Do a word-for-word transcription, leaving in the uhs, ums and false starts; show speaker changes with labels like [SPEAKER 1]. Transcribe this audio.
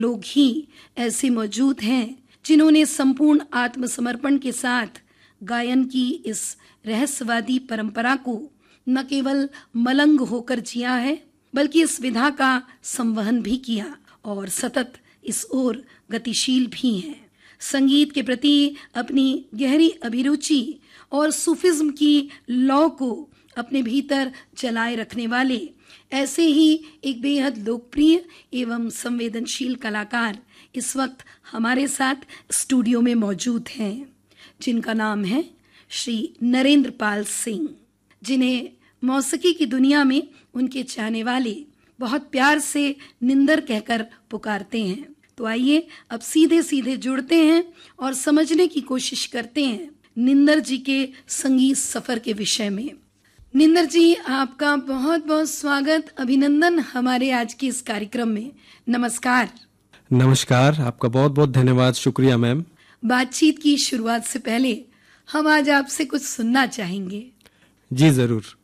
[SPEAKER 1] लोग ही ऐसे मौजूद हैं जिन्होंने संपूर्ण आत्मसमर्पण के साथ गायन की इस रहस्यवादी परंपरा को न केवल मलंग होकर जिया है, बल्कि इस विधा का संवहन भी किया और सतत इस ओर गतिशील भी हैं। संगीत के प्रति अपनी गहरी अभिरुचि और सूफिज्म की लौ को अपने भीतर जलाए रखने वाले ऐसे ही एक बेहद लोकप्रिय एवं संवेदनशील कलाकार इस वक्त हमारे साथ स्टूडियो में मौजूद हैं, जिनका नाम है श्री नरेंद्र पाल सिंह, जिन्हें मौसीकी की दुनिया में उनके चाहने वाले बहुत प्यार से निंदर कहकर पुकारते हैं। तो आइए अब सीधे सीधे जुड़ते हैं और समझने की कोशिश करते हैं निंदर जी के संगीत सफर के विषय में। निंदर जी, आपका बहुत बहुत स्वागत, अभिनंदन हमारे आज के इस कार्यक्रम में। नमस्कार।
[SPEAKER 2] नमस्कार, आपका बहुत बहुत धन्यवाद, शुक्रिया मैम।
[SPEAKER 1] बातचीत की शुरुआत से पहले हम आज आपसे कुछ सुनना चाहेंगे।
[SPEAKER 2] जी जरूर।